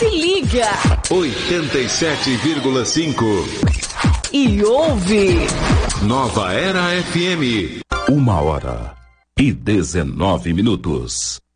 Se liga. 87,5. E ouve. Nova Era FM. 1h19.